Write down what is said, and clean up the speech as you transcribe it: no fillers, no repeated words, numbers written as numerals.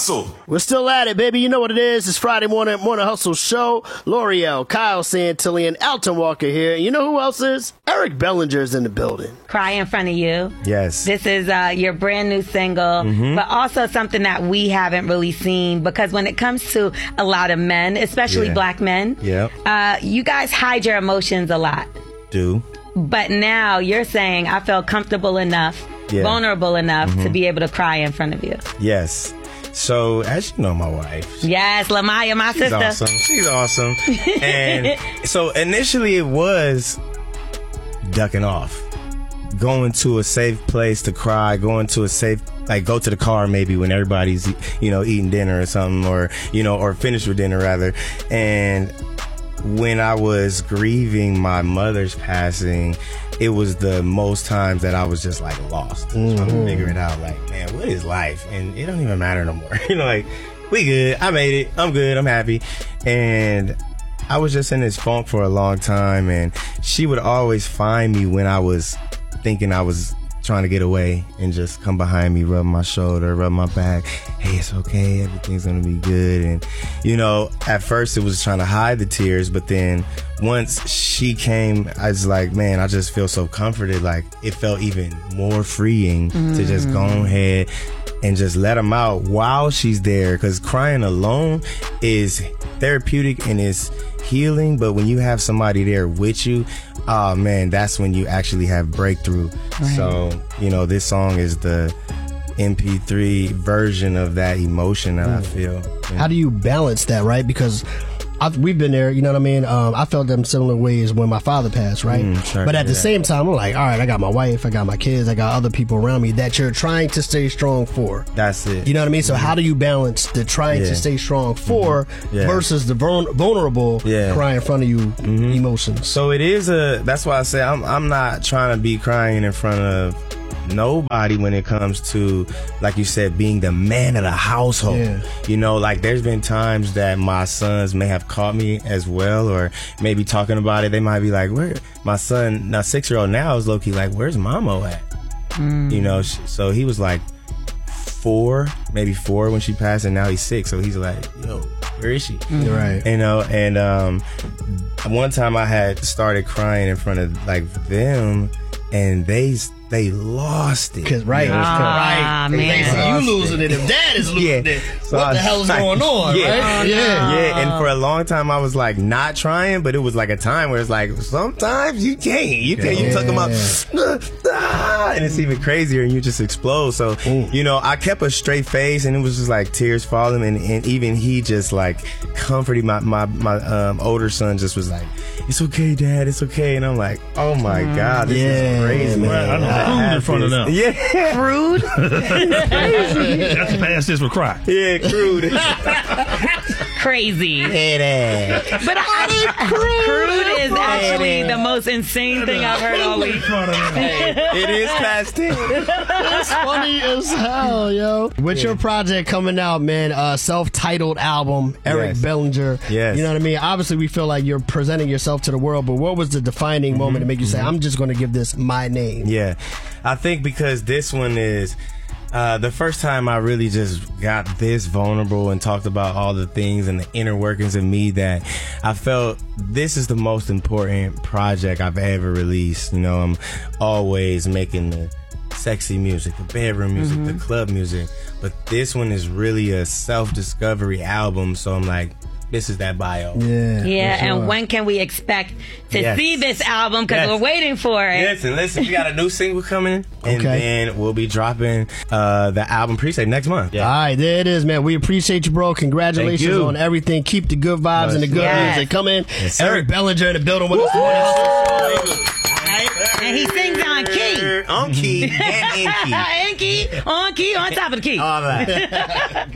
Hustle. We're still at it, baby. You know what it is. It's Friday morning hustle show. L'Oreal, Kyle Santillan, Alton Walker here. You know who else is? Eric Bellinger's in the building. Cry in Front of You. Yes. This is your brand new single, but also something that we haven't really seen, because when it comes to a lot of men, especially black men, you guys hide your emotions a lot. Do. But now you're saying, I felt comfortable enough, vulnerable enough to be able to cry in front of you. Yes. So, as you know, my wife. Yes, Lamaya, my sister. Awesome. She's awesome. And so initially it was ducking off. Going to a safe place to cry, going to a safe, like go to the car maybe when everybody's, eating dinner or something, or, or finished with dinner rather. And when I was grieving my mother's passing, it was the most times that I was just like lost, trying to figure it out. Like, man, what is life? And it don't even matter no more. Like, we good. I made it. I'm good. I'm happy. And I was just in this funk for a long time. And she would always find me when I was thinking I was trying to get away, and just come behind me, rub my shoulder, rub my back. Hey, it's okay. Everything's going to be good. And, at first it was trying to hide the tears, but then once she came, I was like, man, I just feel so comforted. Like, it felt even more freeing to just go ahead and just let them out while she's there. Because crying alone is therapeutic and is healing, but when you have somebody there with you, oh man, that's when you actually have breakthrough. Right. So, this song is the MP3 version of that emotion that I feel. Yeah. How do you balance that, right? Because we've been there, you know what I mean? I felt them similar ways when my father passed, right? But at the same time, I'm like, all right, I got my wife, I got my kids, I got other people around me that you're trying to stay strong for. That's it. You know what I mean? So how do you balance the trying to stay strong for versus the vulnerable cry in front of you emotions? So it is that's why I say I'm not trying to be crying in front of nobody when it comes to, like you said, being the man of the household. Like there's been times that my sons may have caught me as well, or maybe talking about it. They might be like, where my son, now 6-year-old now, is low-key like, where's Mamo at? So he was like 4 when she passed, and now he's 6, so he's like, yo, where is she? Right. And one time I had started crying in front of like them, and they lost it. Right. Man. You losing it. If dad is losing it, so what the hell is going on, right? And for a long time I was like not trying, but it was like a time where it's like sometimes you can't. You tuck them up, and it's even crazier, and you just explode. So I kept a straight face, and it was just like tears falling, and even he just like comforted my older son. Just was like, it's okay, Dad, it's okay. And I'm like, oh my God, this is crazy, man. I know. Crude in front of them. Yeah. Crude? That's past this for cry. Yeah, crude. Crazy. But crude is actually the most insane thing I've heard all week. It is past tense. It's funny as hell, yo. With your project coming out, man, self-titled album, Eric Bellinger. Yes. You know what I mean? Obviously, we feel like you're presenting yourself to the world, but what was the defining moment to make you say, I'm just going to give this my name? Yeah, I think because this one is the first time I really just got this vulnerable and talked about all the things and the inner workings of me that I felt this is the most important project I've ever released. I'm always making the sexy music, the bedroom music, the club music, but this one is really a self-discovery album, so I'm like, this is that bio. Yeah. And when can we expect to see this album? Because we're waiting for it. Listen, we got a new single coming, and then we'll be dropping the album pre-save next month. All right, there it is, man. We appreciate you, bro. Congratulations on everything. Keep the good vibes and the good music coming. Eric Bellinger in the building with us. And he sings on key. On key and in key. On key, on top of the key. All right.